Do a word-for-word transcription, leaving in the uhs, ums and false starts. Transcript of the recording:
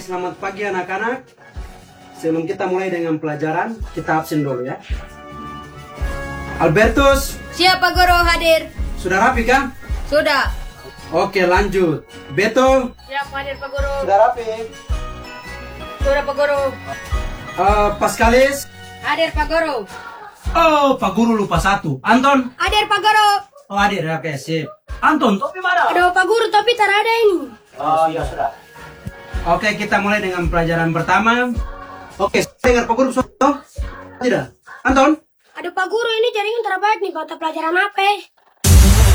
selamat pagi anak-anak. Sebelum kita mulai dengan pelajaran, kita absen dulu ya. Albertus. Siap Pak Guru, hadir. Sudah rapi kan? Sudah. Oke, lanjut. Beto. Siap hadir Pak Guru. Sudah rapi. Sudah Pak Guru. Uh, Paskalis. Hadir Pak Guru. Oh, Pak Guru lupa satu. Anton. Hadir Pak Guru. Oh, hadir. Oke, sip. Anton, topi mana? Aduh Pak Guru, topi tak ada ini. Oh, ya sudah. Oke, kita mulai dengan pelajaran pertama. Oke, dengar Pak Guru. Tidak. Anton. Aduh Pak Guru, ini jaringan terbaik nih, mata pelajaran apa?